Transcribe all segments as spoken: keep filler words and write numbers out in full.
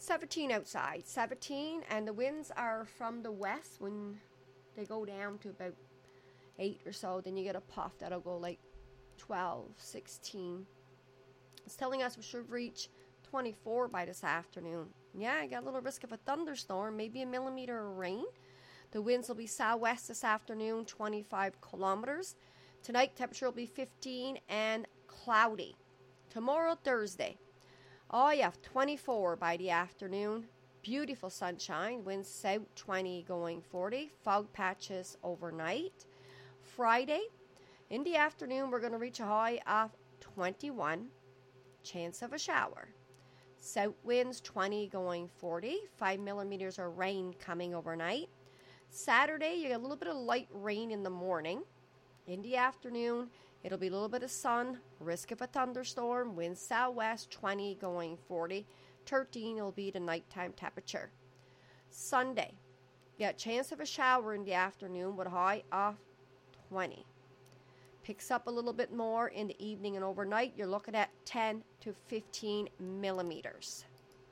seventeen outside. seventeen, and the winds are from the west. When they go down to about eight or so, then you get a puff that'll go like twelve, sixteen. It's telling us we should reach twenty-four by this afternoon. Yeah, I got a little risk of a thunderstorm, maybe a millimeter of rain. The winds will be southwest this afternoon, twenty-five kilometers. Tonight, temperature will be fifteen and cloudy. Tomorrow, Thursday. Oh, yeah, twenty-four by the afternoon. Beautiful sunshine. Winds south twenty going forty. Fog patches overnight. Friday, in the afternoon, we're going to reach a high of twenty-one. Chance of a shower. South winds twenty going forty. five millimeters of rain coming overnight. Saturday, you get a little bit of light rain in the morning. In the afternoon, it'll be a little bit of sun, risk of a thunderstorm, wind southwest, twenty going forty, thirteen will be the nighttime temperature. Sunday, you got a chance of a shower in the afternoon with a high of twenty. Picks up a little bit more in the evening and overnight. You're looking at ten to fifteen millimeters.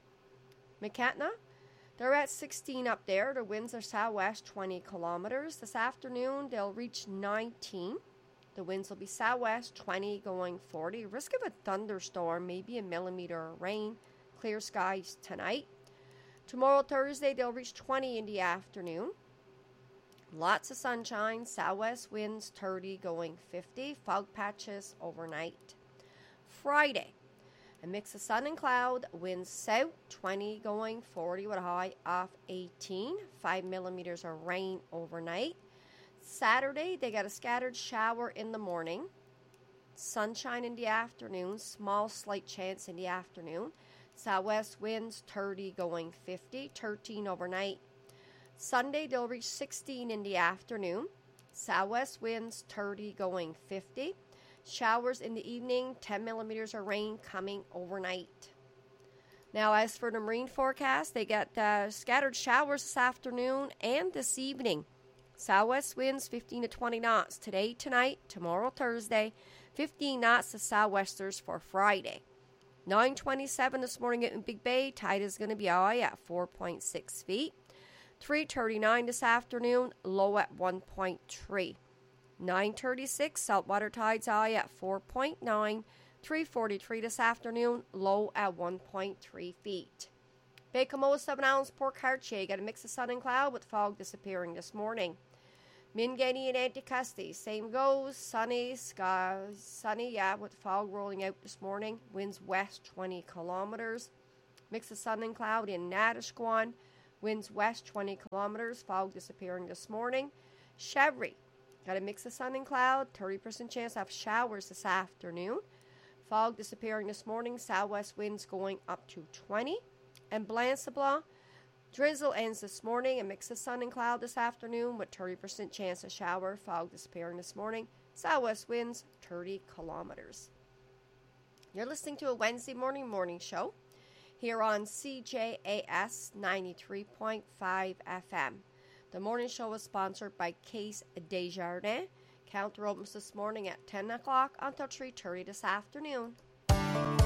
McKetna, they're at sixteen up there. The winds are southwest, twenty kilometers. This afternoon, they'll reach nineteen. The winds will be southwest, twenty going forty. Risk of a thunderstorm, maybe a millimeter of rain. Clear skies tonight. Tomorrow, Thursday, they'll reach twenty in the afternoon. Lots of sunshine. Southwest winds, thirty going fifty. Fog patches overnight. Friday, a mix of sun and cloud. Winds south, twenty going forty with a high of eighteen. five millimeters of rain overnight. Saturday, they got a scattered shower in the morning. Sunshine in the afternoon. Small slight chance in the afternoon. Southwest winds, thirty going fifty. thirteen overnight. Sunday, they'll reach sixteen in the afternoon. Southwest winds, thirty going fifty. Showers in the evening, ten millimeters of rain coming overnight. Now, as for the marine forecast, they got uh, scattered showers this afternoon and this evening. Southwest winds, fifteen to twenty knots. Today, tonight, tomorrow, Thursday, fifteen knots to southwesters for Friday. nine twenty-seven this morning in Big Bay. Tide is going to be high at four point six feet. three thirty-nine this afternoon, low at one point three. nine thirty-six, saltwater tides high at four point nine. three forty-three this afternoon, low at one point three feet. Baie-Comeau, seven ounce Port Cartier, got a mix of sun and cloud with fog disappearing this morning. Mingetty and Anticosti, same goes, sunny, sky, sunny, yeah, with fog rolling out this morning. Winds west twenty kilometers. Mix of sun and cloud in Natashquan. Winds west twenty kilometers, fog disappearing this morning. Chevry, got a mix of sun and cloud, thirty percent chance of showers this afternoon. Fog disappearing this morning, southwest winds going up to twenty. And Blanc-Sablon, drizzle ends this morning, a mix of sun and cloud this afternoon with thirty percent chance of shower. Fog disappearing this morning, southwest winds thirty kilometers. You're listening to a Wednesday morning morning show here on C J A S ninety-three point five F M. The morning show is sponsored by Case Desjardins. Counter opens this morning at ten o'clock until three thirty this afternoon.